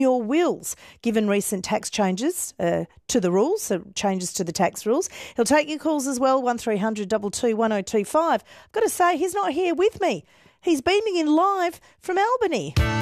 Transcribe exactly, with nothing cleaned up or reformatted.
your wills, given recent tax changes uh, to the rules, so changes to the tax rules. He'll take your calls as well, one three hundred two two one oh two five. I've got to say, he's not here with me. He's beaming in live from Albany.